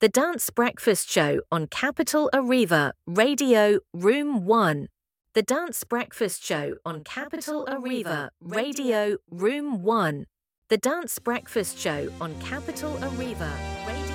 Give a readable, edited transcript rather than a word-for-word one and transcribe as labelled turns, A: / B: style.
A: The Dance Breakfast Show on Capital Arriva, Radio Room 1. The Dance Breakfast Show on Capital Arriva, Radio Room 1. The Dance Breakfast Show on Capital Arriva, Radio